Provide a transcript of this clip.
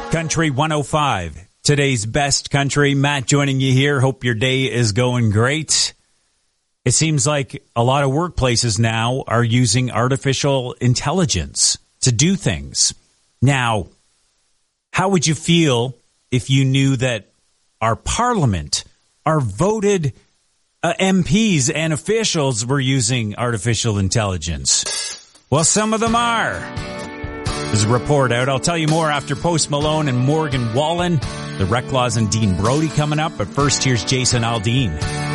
Country 105, today's best country. Matt joining you here. Hope your day is going great. It seems like a lot of workplaces now are using artificial intelligence to do things. Now, how would you feel if you knew that our parliament, our voted MPs and officials were using artificial intelligence? Well, some of them are. There's a report out. I'll tell you more after Post Malone and Morgan Wallen. The Reclaws and Dean Brody coming up. But first, here's Jason Aldean.